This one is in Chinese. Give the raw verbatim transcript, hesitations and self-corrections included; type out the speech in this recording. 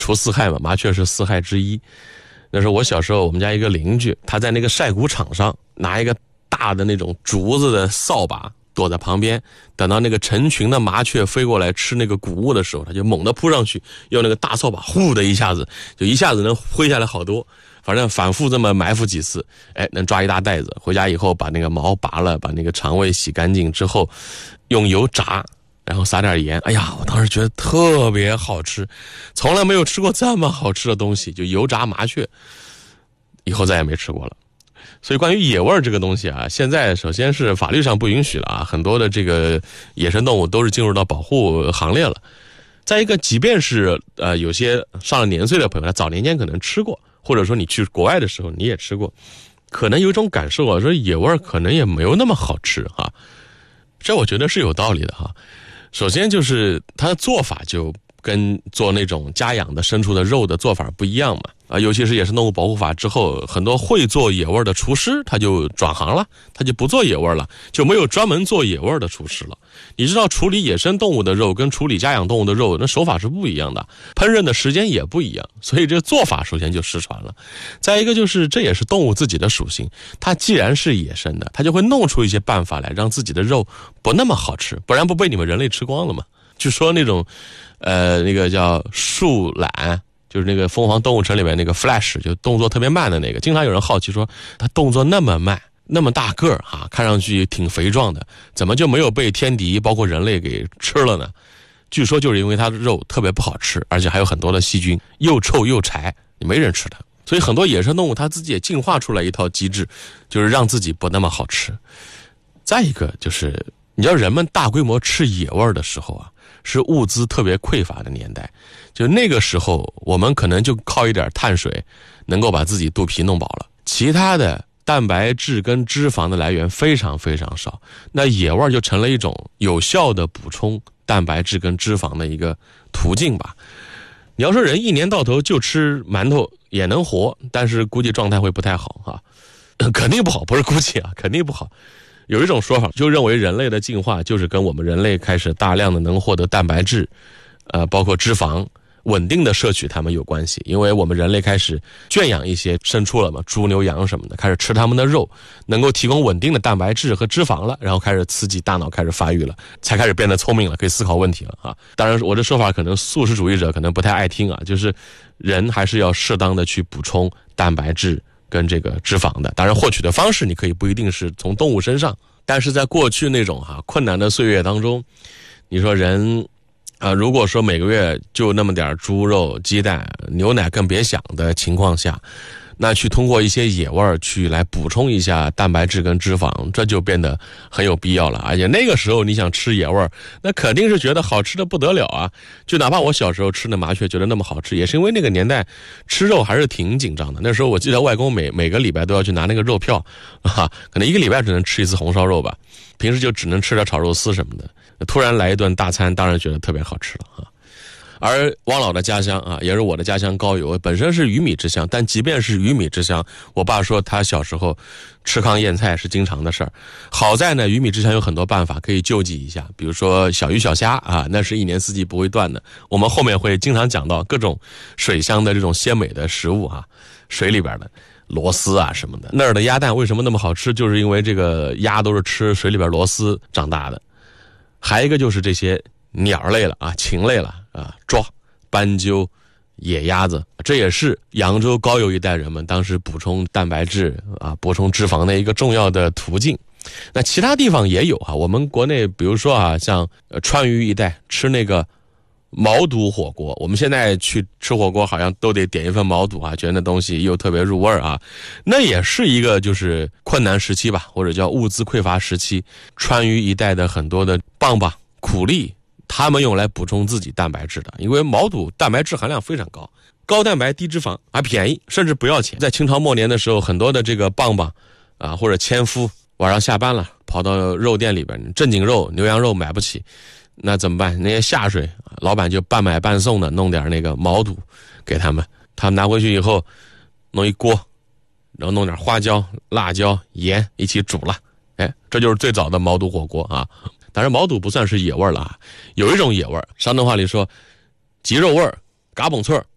除四害嘛，麻雀是四害之一。那时候我小时候，我们家一个邻居，他在那个晒谷场上拿一个大的那种竹子的扫把躲在旁边，等到那个成群的麻雀飞过来吃那个谷物的时候，他就猛地扑上去，用那个大扫把呼的一下子，就一下子能挥下来好多。反正反复这么埋伏几次，哎，能抓一大袋子。回家以后把那个毛拔了，把那个肠胃洗干净之后，用油炸，然后撒点盐。哎呀，我当时觉得特别好吃，从来没有吃过这么好吃的东西，就油炸麻雀，以后再也没吃过了。所以关于野味这个东西啊，现在首先是法律上不允许了啊，很多的这个野生动物都是进入到保护行列了。再一个，即便是呃有些上了年岁的朋友，他早年间可能吃过，或者说你去国外的时候你也吃过，可能有一种感受啊，说野味可能也没有那么好吃哈、啊，这我觉得是有道理的哈、啊。首先就是它的做法就跟做那种家养的牲畜的肉的做法不一样嘛，啊，尤其是野生动物保护法之后，很多会做野味的厨师他就转行了，他就不做野味了，就没有专门做野味的厨师了。你知道处理野生动物的肉跟处理家养动物的肉，那手法是不一样的，烹饪的时间也不一样，所以这个做法首先就失传了。再一个就是这也是动物自己的属性，它既然是野生的，它就会弄出一些办法来让自己的肉不那么好吃，不然不被你们人类吃光了吗？据说那种呃，那个叫树懒，就是那个疯狂动物城里面那个 Flash， 就动作特别慢的那个，经常有人好奇说他动作那么慢，那么大个儿哈，看上去挺肥壮的，怎么就没有被天敌包括人类给吃了呢？据说就是因为它的肉特别不好吃，而且还有很多的细菌，又臭又柴，没人吃它。所以很多野生动物它自己也进化出来一套机制，就是让自己不那么好吃。再一个就是你知道人们大规模吃野味的时候啊，是物资特别匮乏的年代，就那个时候我们可能就靠一点碳水能够把自己肚皮弄饱了，其他的蛋白质跟脂肪的来源非常非常少，那野味就成了一种有效的补充蛋白质跟脂肪的一个途径吧。你要说人一年到头就吃馒头也能活，但是估计状态会不太好哈、啊，肯定不好，不是估计啊，肯定不好。有一种说法就认为人类的进化就是跟我们人类开始大量的能获得蛋白质，呃，包括脂肪稳定的摄取它们有关系。因为我们人类开始圈养一些牲畜了嘛，猪牛羊什么的，开始吃它们的肉，能够提供稳定的蛋白质和脂肪了，然后开始刺激大脑开始发育了，才开始变得聪明了，可以思考问题了啊。当然我这说法可能素食主义者可能不太爱听啊，就是人还是要适当的去补充蛋白质跟这个脂肪的，当然获取的方式你可以不一定是从动物身上，但是在过去那种哈、啊、困难的岁月当中，你说人啊，如果说每个月就那么点猪肉、鸡蛋、牛奶更别想的情况下，那去通过一些野味去来补充一下蛋白质跟脂肪，这就变得很有必要了。而且那个时候你想吃野味，那肯定是觉得好吃的不得了啊！就哪怕我小时候吃的麻雀觉得那么好吃，也是因为那个年代吃肉还是挺紧张的。那时候我记得外公每每个礼拜都要去拿那个肉票啊，可能一个礼拜只能吃一次红烧肉吧，平时就只能吃点炒肉丝什么的。突然来一顿大餐，当然觉得特别好吃了啊。而汪老的家乡啊，也是我的家乡高邮，本身是鱼米之乡，但即便是鱼米之乡，我爸说他小时候吃糠咽菜是经常的事儿。好在呢，鱼米之乡有很多办法可以救济一下，比如说小鱼小虾啊，那是一年四季不会断的。我们后面会经常讲到各种水乡的这种鲜美的食物啊，水里边的螺丝啊什么的。那儿的鸭蛋为什么那么好吃，就是因为这个鸭都是吃水里边螺丝长大的。还有一个就是这些鸟类了啊，禽类了啊，抓斑鸠、野鸭子，这也是扬州高邮一带人们当时补充蛋白质啊、补充脂肪的一个重要的途径。那其他地方也有啊，我们国内比如说啊，像呃川渝一带吃那个毛肚火锅，我们现在去吃火锅好像都得点一份毛肚啊，觉得那东西又特别入味啊。那也是一个就是困难时期吧，或者叫物资匮乏时期，川渝一带的很多的棒棒、苦力，他们用来补充自己蛋白质的，因为毛肚蛋白质含量非常高，高蛋白低脂肪，还便宜，甚至不要钱。在清朝末年的时候，很多的这个棒棒啊或者纤夫晚上下班了跑到肉店里边，正经肉牛羊肉买不起，那怎么办？那些下水老板就半买半送的弄点那个毛肚给他们，他们拿回去以后弄一锅，然后弄点花椒、辣椒、盐一起煮了，哎，这就是最早的毛肚火锅啊。当然毛肚不算是野味了啊，有一种野味，山东话里说鸡肉味、嘎嘣脆，